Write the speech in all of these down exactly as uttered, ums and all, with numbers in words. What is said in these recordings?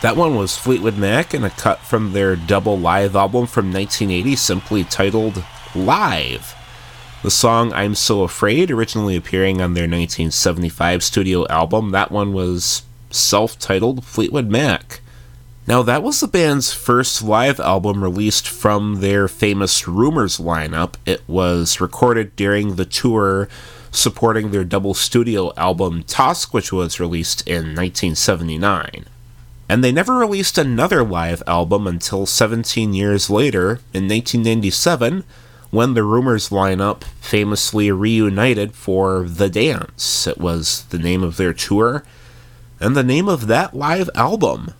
That one was Fleetwood Mac and a cut from their double live album from nineteen eighty, simply titled Live. The song I'm So Afraid, originally appearing on their nineteen seventy-five studio album, that one was self-titled Fleetwood Mac. Now, that was the band's first live album released from their famous Rumours lineup. It was recorded during the tour supporting their double studio album Tusk, which was released in nineteen seventy-nine. And they never released another live album until seventeen years later, in nineteen ninety-seven, when the Rumours lineup famously reunited for The Dance. It was the name of their tour, and the name of that live album.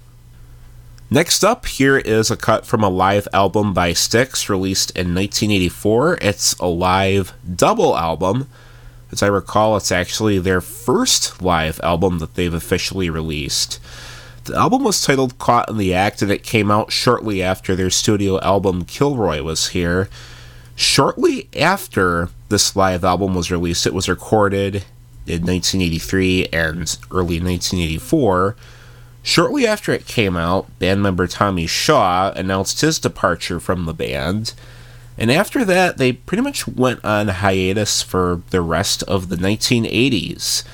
Next up, here is a cut from a live album by Styx, released in nineteen eighty-four. It's a live double album. As I recall, it's actually their first live album that they've officially released. The album was titled Caught in the Act, and it came out shortly after their studio album Kilroy was here. Shortly after this live album was released, it was recorded in nineteen eighty-three and early nineteen eighty-four. Shortly after it came out, band member Tommy Shaw announced his departure from the band, and after that, they pretty much went on hiatus for the rest of the nineteen eighties.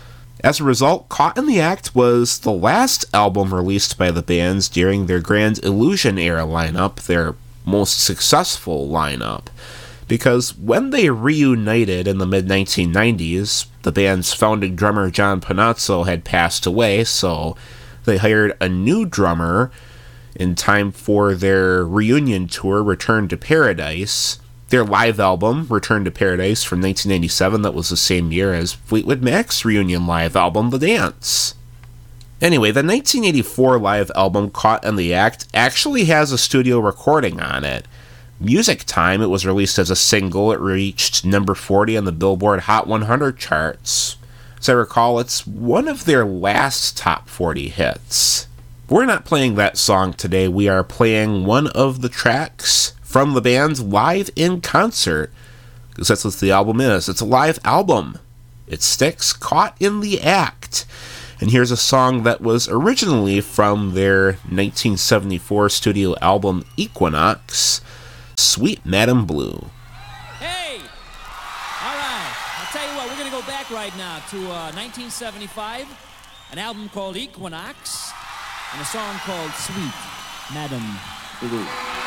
As a result, Caught in the Act was the last album released by the bands during their Grand Illusion era lineup, their most successful lineup, because when they reunited in the mid nineteen nineties, the band's founding drummer John Panazzo had passed away, so they hired a new drummer in time for their reunion tour, Return to Paradise. Their live album, Return to Paradise, from nineteen ninety-seven, that was the same year as Fleetwood Mac's reunion live album, The Dance. Anyway, the nineteen eighty-four live album, Caught in the Act, actually has a studio recording on it. Music Time, it was released as a single. It reached number forty on the Billboard Hot one hundred charts. As I recall, it's one of their last top forty hits. We're not playing that song today. We are playing one of the tracks from the band live in concert, because that's what the album is. It's a live album. It Styx, Caught in the Act. And here's a song that was originally from their nineteen seventy-four studio album Equinox, Sweet Madam Blue. Hey! All right. I'll tell you what, we're going to go back right now to uh, nineteen seventy-five, an album called Equinox, and a song called Sweet Madam Blue.